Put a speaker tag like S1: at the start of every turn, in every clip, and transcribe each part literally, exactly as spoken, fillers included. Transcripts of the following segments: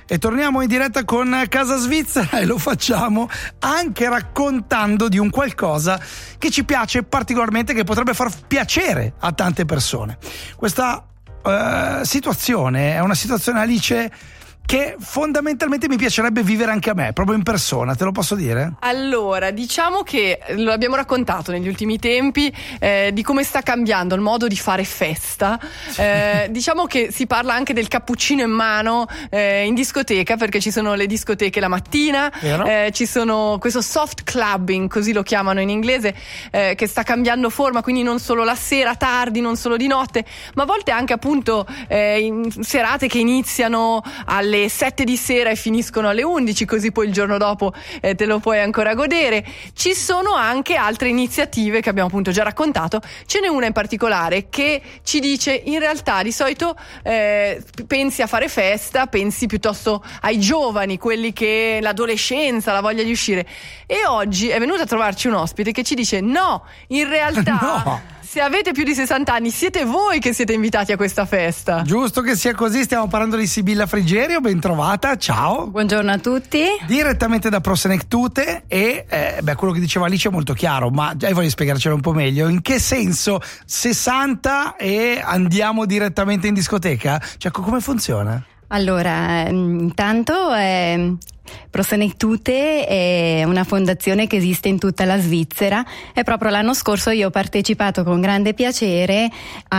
S1: E torniamo in diretta con Casa Svizzera e lo facciamo anche raccontando di un qualcosa che ci piace particolarmente, che potrebbe far piacere a tante persone. Questa uh, situazione è una situazione, Alice, che fondamentalmente mi piacerebbe vivere anche a me, proprio in persona, te lo posso dire?
S2: Allora, diciamo che lo abbiamo raccontato negli ultimi tempi eh, di come sta cambiando il modo di fare festa. Eh, diciamo che si parla anche del cappuccino in mano eh, in discoteca, perché ci sono le discoteche la mattina, eh, ci sono questo soft clubbing, così lo chiamano in inglese, eh, che sta cambiando forma, quindi non solo la sera tardi, non solo di notte, ma a volte anche appunto eh, in serate che iniziano alle sette di sera e finiscono alle undici, così poi il giorno dopo eh, te lo puoi ancora godere. Ci sono anche altre iniziative che abbiamo appunto già raccontato. Ce n'è una in particolare che ci dice: in realtà di solito eh, pensi a fare festa, pensi piuttosto ai giovani, quelli che l'adolescenza, la voglia di uscire, e oggi è venuta a trovarci un ospite che ci dice: no, in realtà no, se avete più di sessanta anni siete voi che siete invitati a questa festa.
S1: Giusto che sia così. Stiamo parlando di Sibilla Frigerio, ben trovata, ciao.
S3: Buongiorno a tutti.
S1: Direttamente da Prosenectute. E eh, beh, quello che diceva Alice è molto chiaro, ma già voglio spiegarcelo un po' meglio. In che senso sessanta e andiamo direttamente in discoteca? Cioè, come funziona?
S3: Allora, intanto eh, Prosenectute è una fondazione che esiste in tutta la Svizzera e proprio l'anno scorso io ho partecipato con grande piacere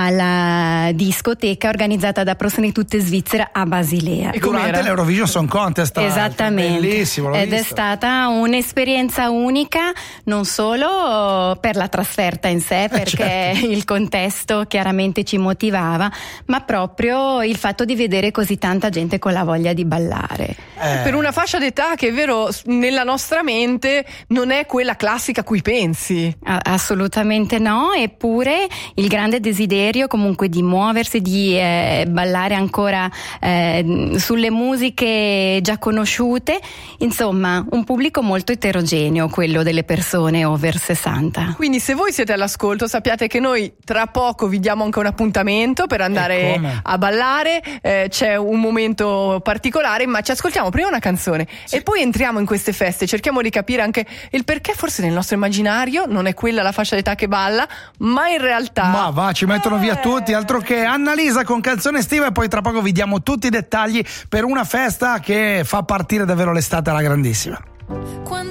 S3: alla discoteca organizzata da Prosenectute Svizzera a Basilea.
S1: E durante l'Eurovision Song Contest.
S3: Esattamente.
S1: Bellissimo, l'ho
S3: ed
S1: visto.
S3: È stata un'esperienza unica, non solo per la trasferta in sé, perché
S1: certo,
S3: il contesto chiaramente ci motivava, ma proprio il fatto di vedere così tanta gente con la voglia di ballare.
S1: Eh.
S2: Per una fascia d'età che è vero nella nostra mente non è quella classica a cui pensi.
S3: Assolutamente no, eppure il grande desiderio comunque di muoversi, di eh, ballare ancora eh, sulle musiche già conosciute, insomma un pubblico molto eterogeneo, quello delle persone over sessanta.
S2: Quindi se voi siete all'ascolto sappiate che noi tra poco vi diamo anche un appuntamento per andare a ballare, eh, c'è un momento particolare, ma ci ascoltiamo prima una canzone. Sì. E poi entriamo in queste feste, cerchiamo di capire anche il perché forse nel nostro immaginario non è quella la fascia d'età che balla, ma in realtà...
S1: Ma va, ci mettono
S2: eh...
S1: via tutti, altro che Annalisa con Canzone estiva, e poi tra poco vi diamo tutti i dettagli per una festa che fa partire davvero l'estate alla grandissima.